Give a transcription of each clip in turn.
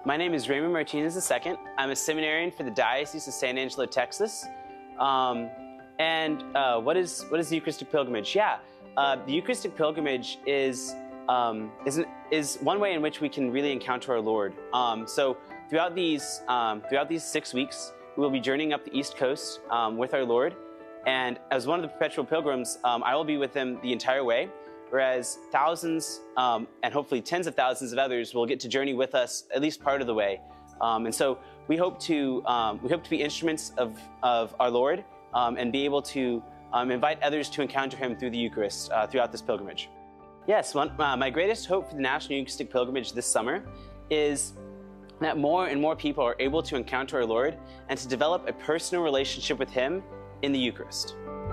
My name is Raymond Martinez II. I'm a seminarian for the Diocese of San Angelo, Texas. What is the Eucharistic pilgrimage? The Eucharistic pilgrimage is one way in which we can really encounter our Lord. So throughout these 6 weeks, we will be journeying up the East Coast with our Lord. And as one of the perpetual pilgrims, I will be with them the entire way, whereas thousands and hopefully tens of thousands of others will get to journey with us at least part of the way. And so we hope to be instruments of our Lord and be able to invite others to encounter Him through the Eucharist throughout this pilgrimage. Yes, my greatest hope for the National Eucharistic Pilgrimage this summer is that more and more people are able to encounter our Lord and to develop a personal relationship with Him in the Eucharist.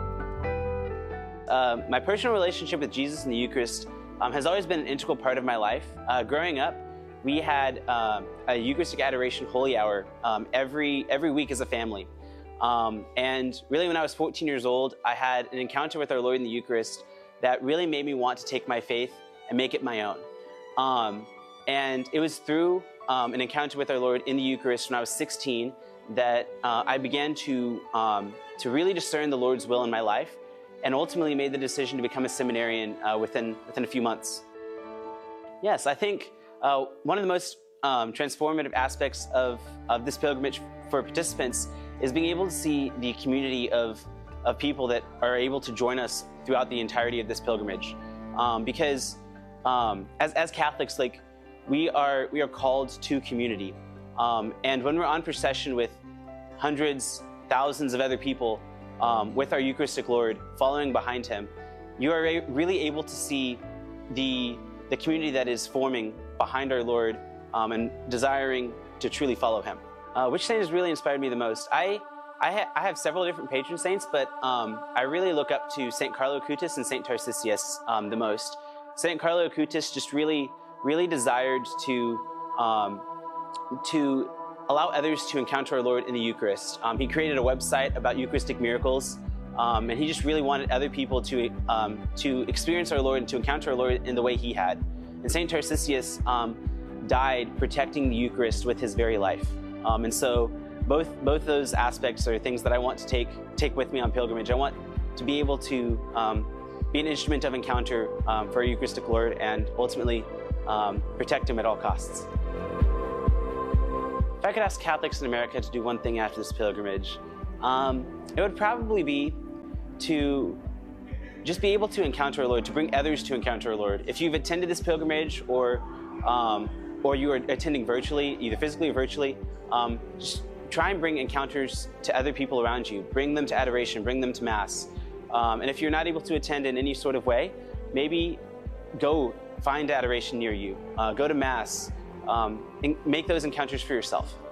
My personal relationship with Jesus in the Eucharist has always been an integral part of my life. Growing up, we had a Eucharistic Adoration Holy Hour every week as a family. And really when I was 14 years old, I had an encounter with our Lord in the Eucharist that really made me want to take my faith and make it my own. And it was through an encounter with our Lord in the Eucharist when I was 16 that I began to really discern the Lord's will in my life, and ultimately made the decision to become a seminarian within a few months. Yes, I think one of the most transformative aspects of this pilgrimage for participants is being able to see the community of people that are able to join us throughout the entirety of this pilgrimage. Because as Catholics, like we are called to community. And when we're on procession with hundreds, thousands of other people, with our Eucharistic Lord, following behind Him, you are really able to see the community that is forming behind our Lord and desiring to truly follow Him. Which saint has really inspired me the most? I have several different patron saints, but I really look up to St. Carlo Acutis and St. Tarcisius the most. St. Carlo Acutis just really desired to allow others to encounter our Lord in the Eucharist. He created a website about Eucharistic miracles, and he just really wanted other people to experience our Lord and to encounter our Lord in the way he had. And St. Tarcisius died protecting the Eucharist with his very life. And so both those aspects are things that I want to take with me on pilgrimage. I want to be able to be an instrument of encounter for our Eucharistic Lord and ultimately protect Him at all costs. If I could ask Catholics in America to do one thing after this pilgrimage, it would probably be to just be able to encounter our Lord, to bring others to encounter our Lord. If you've attended this pilgrimage or you are attending virtually, either physically or virtually, just try and bring encounters to other people around you. Bring them to adoration, bring them to Mass. And if you're not able to attend in any sort of way, maybe go find adoration near you. Go to Mass. And make those encounters for yourself.